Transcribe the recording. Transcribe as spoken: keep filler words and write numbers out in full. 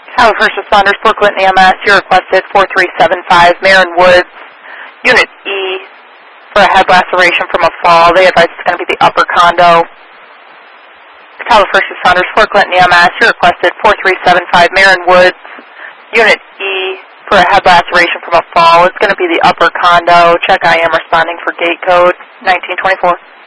Tower First Responders, Fort Clinton E M S, you requested four three seven five, Marin Woods, Unit E, for a head laceration from a fall. They advise it's going to be the upper condo. Tower First Responders, Fort Clinton E M S, you requested four three seven five, Marin Woods, Unit E, for a head laceration from a fall. It's going to be the upper condo. Check I am responding for gate code nineteen twenty-four.